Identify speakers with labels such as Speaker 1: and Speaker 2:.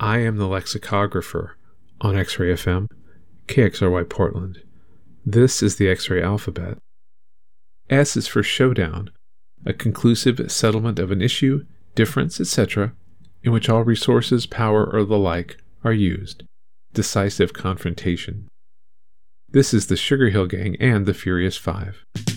Speaker 1: I am the lexicographer on X-Ray FM, KXRY Portland. This is the X-Ray alphabet. S is for showdown, a conclusive settlement of an issue, difference, etc., in which all resources, power, or the like are used. Decisive confrontation. This is the Sugar Hill Gang and the Furious Five.